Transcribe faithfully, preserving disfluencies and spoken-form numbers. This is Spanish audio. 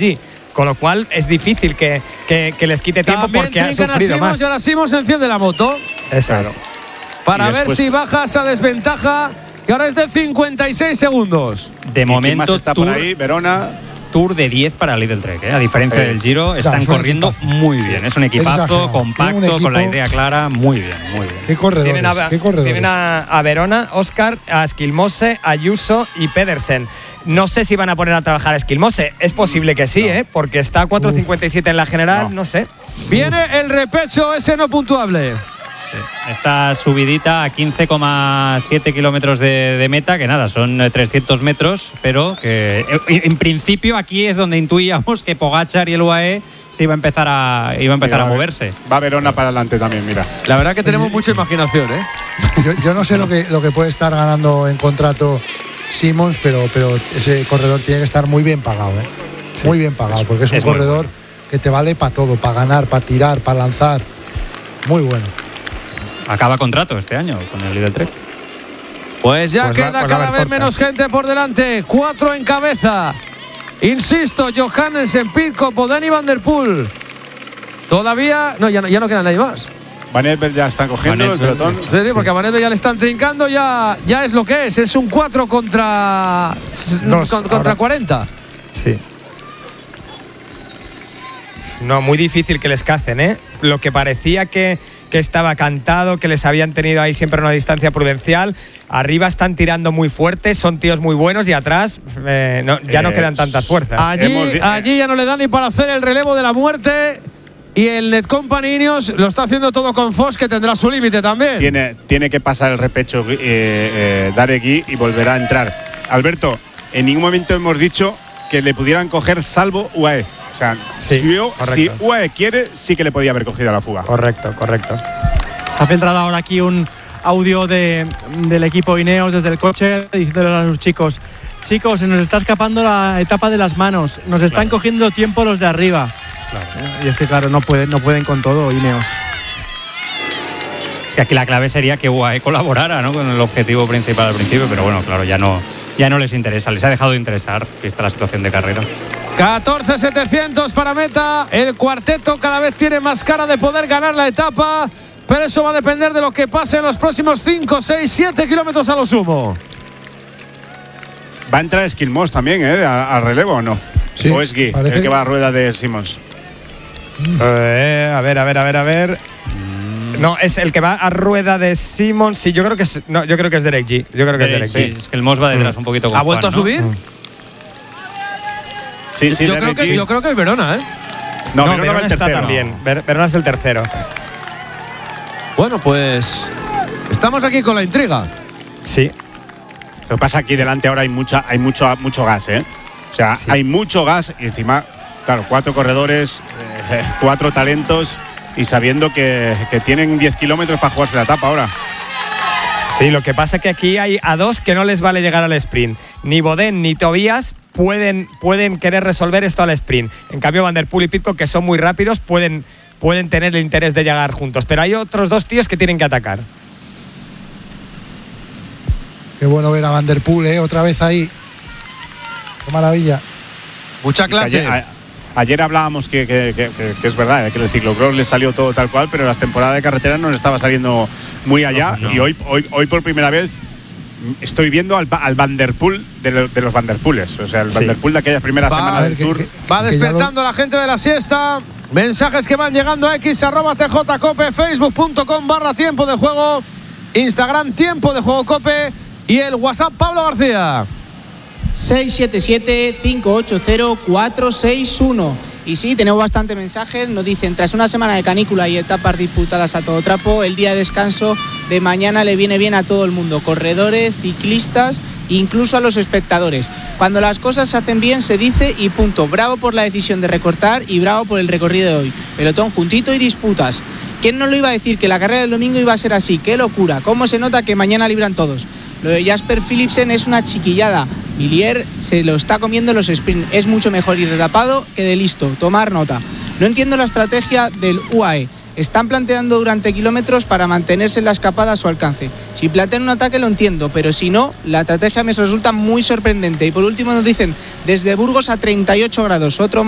G. Con lo cual es difícil que, que, que les quite tiempo También porque ha sufrido Simons, más. y ahora Simons enciende la moto. Eso Claro. es. Para Y ver después- si baja esa desventaja, que ahora es de cincuenta y seis segundos. De ¿Y quién más momento, está tour, por ahí? Verona. tour de diez para Lidl Trek, ¿eh? A diferencia Eh, del Giro, están es un corriendo equipazo. muy bien. Es un equipazo exagerado. compacto, Tiene un con la equipo- idea clara. Muy bien, muy bien. Qué corredores, Tienen a, qué corredores. tienen a, a Verona, Oscar, a Esquilmose, Ayuso y Pedersen. No sé si van a poner a trabajar a Esquilmose. Es posible que sí, ¿eh? Porque está a cuatro cincuenta y siete en la general, no, No. sé. Viene el repecho ese no puntuable. Esta subidita a quince coma siete kilómetros de, de meta, que nada, son eh, trescientos metros, pero que eh, en principio aquí es donde intuíamos que Pogačar y el U A E se iba a empezar a, iba a, empezar Mira, a moverse. Va Verona para adelante también, mira. La verdad que tenemos mucha imaginación, ¿eh? Yo, yo no sé lo que, lo que puede estar ganando en contrato Simons, pero, pero ese corredor tiene que estar muy bien pagado, ¿eh? Muy bien pagado, porque es un es muy corredor bueno. que te vale para todo, para ganar, para tirar, para lanzar. Muy bueno. Acaba contrato este año con el Lidl Trek. Pues ya Pues va- queda pues va a cada haber vez cortas. menos gente por delante. Cuatro en cabeza. Insisto, Johannessen, Pidcock, Podeni, Van der Poel. Todavía. No, ya no, ya no queda nadie más. Van Evertvel ya están cogiendo Van el Evertvel. pelotón. Sí, sí, porque a Van ya le están trincando, ya, ya es lo que es. Es un cuatro contra. Dos, con- contra ahora. cuarenta. Sí. No, muy difícil que les cacen, ¿eh? Lo que parecía que, que estaba cantado, que les habían tenido ahí siempre una distancia prudencial. Arriba están tirando muy fuerte, son tíos muy buenos y atrás eh, no, ya no Eh, quedan tantas fuerzas. Allí, Hemos di- allí ya no le dan ni para hacer el relevo de la muerte. Y el Netcompany Ineos lo está haciendo todo con Foss, que tendrá su límite también. Tiene, tiene que pasar el repecho eh, eh, Daregui y volverá a entrar. Alberto, en ningún momento hemos dicho que le pudieran coger salvo U A E. O sea, Sí, si, yo- correcto. si U A E quiere, sí que le podía haber cogido a la fuga. Correcto, correcto. Se ha filtrado ahora aquí un audio de, del equipo Ineos desde el coche diciéndole a sus chicos: chicos, se nos está escapando la etapa de las manos, nos están cogiendo tiempo los de arriba. Y es que claro, no pueden, no pueden con todo Ineos. Es que aquí la clave sería que U A E colaborara, ¿no? Con el objetivo principal al principio, pero bueno, claro, ya no, ya no les interesa, les ha dejado de interesar, vista la situación de carrera. catorce setecientos para meta. El cuarteto cada vez tiene más cara de poder ganar la etapa, pero eso va a depender de lo que pase en los próximos cinco, seis, siete kilómetros a lo sumo. Va a entrar Esquilmos también, ¿eh? ¿A- ¿Al relevo o no? Sí, o es Gui, parece el que que- va a rueda de Simons. Eh, a ver, a ver, a ver, a ver. No, es el que va a rueda de Simons. Sí, yo creo que es. No, yo creo que es Derek G. Yo creo que es Derek Sí, G. es que el Moss va detrás un poquito con ¿Ha vuelto Juan, a ¿no? subir? Sí, sí, yo, creo Derek que, Gui. yo creo que es Verona, ¿eh? No, No, Verona va Verona el está tercero. también. Ver- Verona es el tercero. Bueno, pues estamos aquí con la intriga. Sí. Lo que pasa aquí delante ahora hay mucha, hay mucho, mucho gas, ¿eh? O sea, Sí. hay mucho gas y encima, claro, cuatro corredores, eh, cuatro talentos y sabiendo que, que tienen diez kilómetros para jugarse la etapa ahora. Sí, lo que pasa es que aquí hay a dos que no les vale llegar al sprint. Ni Boden ni Tobías pueden, pueden querer resolver esto al sprint. En cambio, Van der Poel y Pidcock, que son muy rápidos, pueden, pueden tener el interés de llegar juntos. Pero hay otros dos tíos que tienen que atacar. Qué bueno ver a Van der Poel, ¿eh? Otra vez ahí. Qué maravilla. Mucha Que clase. Ayer, a- ayer hablábamos que, que- que- que- que es verdad, eh, que el ciclocross le salió todo tal cual, pero las temporadas de carretera no le estaba saliendo muy allá. Y hoy, hoy, hoy por primera vez estoy viendo al, Ba- al Van der Poel de, lo- de los Van der Poels. O sea, el Sí. Van der Poel de aquellas primeras Va, semanas a ver, del que- Tour. que- Va que ya despertando la gente de la siesta. Mensajes que van llegando a X arroba tjcope, facebook.com barra tiempo de juego, Instagram tiempo de juego cope y el WhatsApp Pablo García. seis siete siete, cinco ocho cero, cuatro seis uno. Y sí, tenemos bastantes mensajes. Nos dicen: tras una semana de canícula y etapas disputadas a todo trapo, el día de descanso de mañana le viene bien a todo el mundo, corredores, ciclistas, incluso a los espectadores. Cuando las cosas se hacen bien se dice y punto. Bravo por la decisión de recortar y bravo por el recorrido de hoy. Pelotón juntito y disputas. ¿Quién no lo iba a decir que la carrera del domingo iba a ser así? ¡Qué locura! ¿Cómo se nota que mañana libran todos? Lo de Jasper Philipsen es una chiquillada. Villiers se lo está comiendo en los sprints. Es mucho mejor ir rapado que de listo. Tomar nota. No entiendo la estrategia del U A E. Están planteando durante kilómetros para mantenerse en la escapada a su alcance. Si plantean un ataque lo entiendo, pero si no, la estrategia me resulta muy sorprendente. Y por último nos dicen: desde Burgos a treinta y ocho grados. Otro